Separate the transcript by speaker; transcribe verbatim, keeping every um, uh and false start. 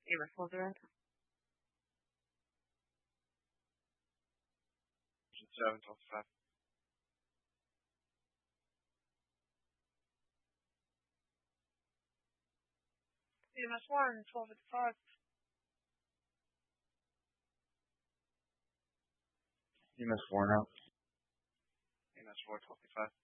Speaker 1: EMS four zero.
Speaker 2: seven twenty-five.
Speaker 1: EMS one, twelve fifty-five.
Speaker 3: EMS four now.
Speaker 2: EMS four, twelve fifty-five.